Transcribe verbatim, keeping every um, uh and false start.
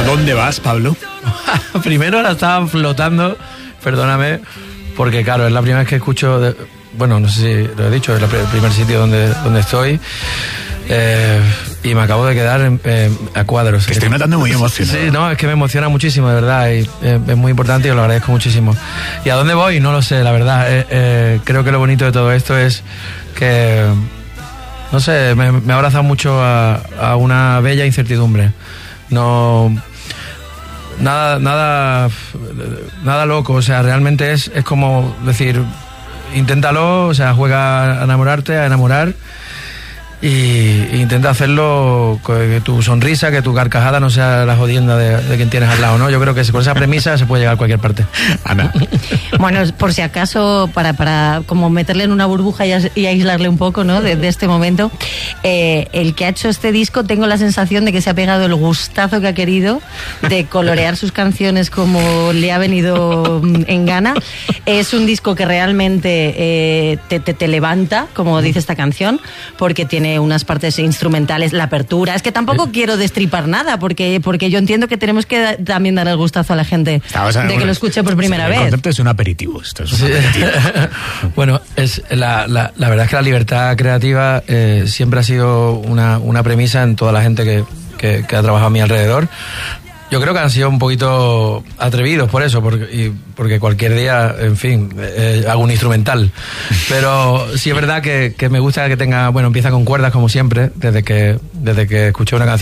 ¿Dónde vas, Pablo? Primero la estaba flotando, perdóname, porque claro, es la primera vez que escucho, de, bueno, no sé si lo he dicho, es el primer sitio donde, donde estoy. Eh, y me acabo de quedar en, eh, a cuadros. Te estoy notando muy emocionado. Sí, no, es que me emociona muchísimo, de verdad, y eh, es muy importante y os lo agradezco muchísimo. ¿Y a dónde voy? No lo sé, la verdad. Eh, eh, creo que lo bonito de todo esto es que, no sé, me, me ha abrazado mucho a, a una bella incertidumbre. No... Nada, nada, nada loco, o sea, realmente es, es como decir, inténtalo, o sea, juega a enamorarte, a enamorar, y, y intenta hacerlo, que tu sonrisa, que tu carcajada no sea la jodienda de, de quien tienes al lado, ¿no? Yo creo que con esa premisa se puede llegar a cualquier parte. Ana. Bueno, por si acaso, para, para como meterle en una burbuja y, as, y aislarle un poco, ¿no? De, de este momento, eh, el que ha hecho este disco, tengo la sensación de que se ha pegado el gustazo que ha querido de colorear sus canciones como le ha venido en gana. Es un disco que realmente eh, te, te, te levanta, como dice esta canción, porque tiene unas partes instrumentales, la apertura. Es que tampoco quiero destripar nada, porque, porque yo entiendo que tenemos que da, también dar el gustazo a la gente Estabas a, de bueno, que lo escuche por primera sí, vez. El concepto es un aperitivo. Esto es un Sí. aperitivo. Bueno, es la, la, la verdad es que la libertad creativa eh, siempre ha sido una, una premisa en toda la gente que, que, que ha trabajado a mi alrededor. Yo creo que han sido un poquito atrevidos por eso, porque, y porque cualquier día, en fin, eh, hago un instrumental. Pero sí es verdad que, que me gusta que tenga, bueno, empieza con cuerdas como siempre, desde que, desde que escuché una canción.